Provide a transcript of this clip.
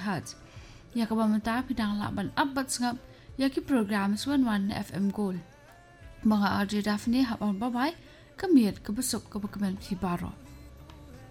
kHz. Ya kabamata pidang laban abat sengap ya ki program Suan FM Gold. Mga RJ Daphne habang babay kamiat kabusok kabakaman si Baro.